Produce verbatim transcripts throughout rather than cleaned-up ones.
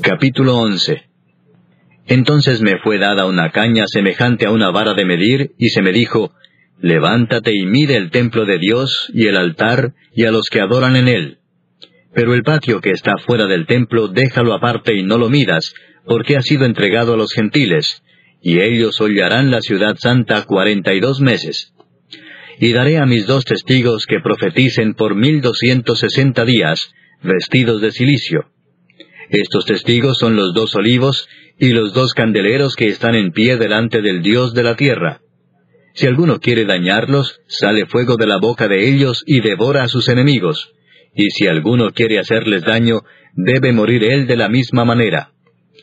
Capítulo once. Entonces me fue dada una caña semejante a una vara de medir, y se me dijo, levántate y mide el templo de Dios, y el altar, y a los que adoran en él. Pero el patio que está fuera del templo, déjalo aparte y no lo midas, porque ha sido entregado a los gentiles, y ellos hollarán la ciudad santa cuarenta y dos meses. Y daré a mis dos testigos que profeticen por mil doscientos sesenta días, vestidos de cilicio. Estos testigos son los dos olivos y los dos candeleros que están en pie delante del Dios de la tierra. Si alguno quiere dañarlos, sale fuego de la boca de ellos y devora a sus enemigos. Y si alguno quiere hacerles daño, debe morir él de la misma manera.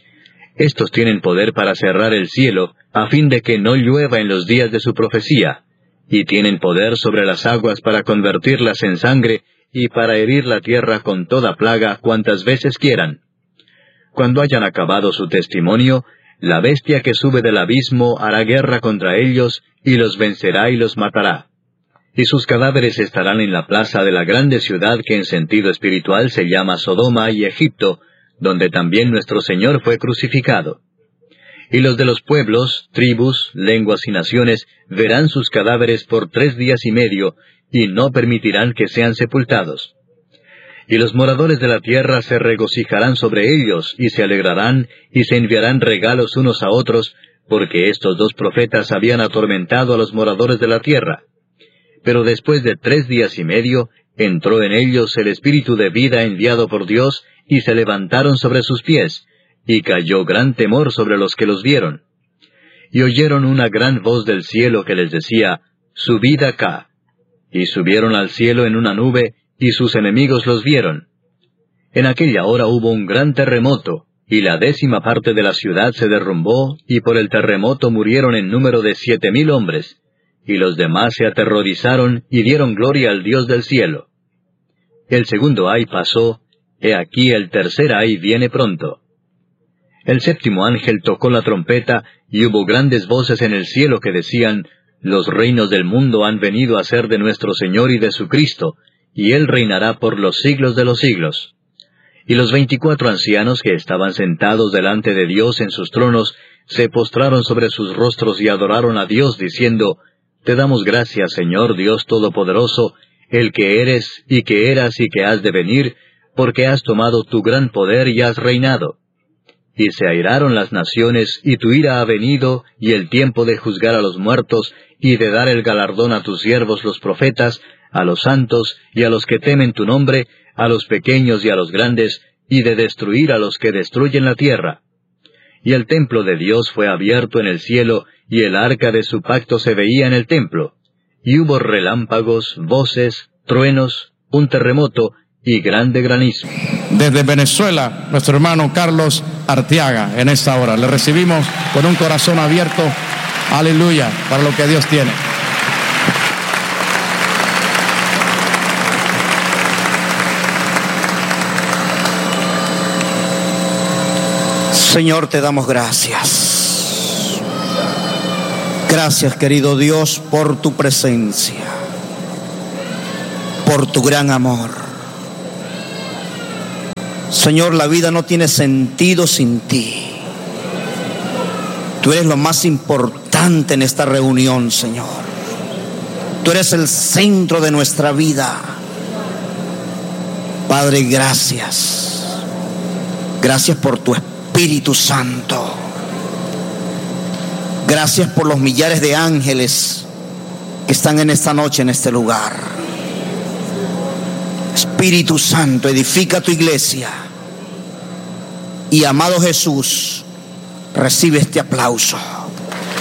Estos tienen poder para cerrar el cielo, a fin de que no llueva en los días de su profecía, y tienen poder sobre las aguas para convertirlas en sangre, y para herir la tierra con toda plaga cuantas veces quieran. Cuando hayan acabado su testimonio, la bestia que sube del abismo hará guerra contra ellos, y los vencerá y los matará. Y sus cadáveres estarán en la plaza de la grande ciudad que en sentido espiritual se llama Sodoma y Egipto, donde también nuestro Señor fue crucificado. Y los de los pueblos, tribus, lenguas y naciones verán sus cadáveres por tres días y medio, y no permitirán que sean sepultados. Y los moradores de la tierra se regocijarán sobre ellos, y se alegrarán, y se enviarán regalos unos a otros, porque estos dos profetas habían atormentado a los moradores de la tierra. Pero después de tres días y medio, entró en ellos el espíritu de vida enviado por Dios, y se levantaron sobre sus pies, y cayó gran temor sobre los que los vieron. Y oyeron una gran voz del cielo que les decía, subid acá. Y subieron al cielo en una nube, y sus enemigos los vieron. En aquella hora hubo un gran terremoto, y la décima parte de la ciudad se derrumbó, y por el terremoto murieron en número de siete mil hombres, y los demás se aterrorizaron y dieron gloria al Dios del cielo. El segundo ay pasó, he aquí el tercer ay viene pronto. El séptimo ángel tocó la trompeta, y hubo grandes voces en el cielo que decían, los reinos del mundo han venido a ser de nuestro Señor y de su Cristo, y Él reinará por los siglos de los siglos. Y los veinticuatro ancianos que estaban sentados delante de Dios en sus tronos, se postraron sobre sus rostros y adoraron a Dios, diciendo, Te damos gracias, Señor Dios Todopoderoso, el que eres, y que eras, y que has de venir, porque has tomado tu gran poder y has reinado. Y se airaron las naciones, y tu ira ha venido, y el tiempo de juzgar a los muertos, y de dar el galardón a tus siervos los profetas, a los santos, y a los que temen tu nombre, a los pequeños y a los grandes, y de destruir a los que destruyen la tierra. Y el templo de Dios fue abierto en el cielo, y el arca de su pacto se veía en el templo. Y hubo relámpagos, voces, truenos, un terremoto, y grande granizo. Desde Venezuela, nuestro hermano Carlos Arteaga, en esta hora. Le recibimos con un corazón abierto. Aleluya, para lo que Dios tiene. Señor, te damos gracias. Gracias, querido Dios, por tu presencia, por tu gran amor. Señor, la vida no tiene sentido sin ti. Tú eres lo más importante en esta reunión, Señor. Tú eres el centro de nuestra vida. Padre, gracias. Gracias por tu Espíritu Santo. Gracias por los millares de ángeles que están en esta noche en este lugar. Espíritu Santo, edifica tu iglesia. Y amado Jesús, recibe este aplauso.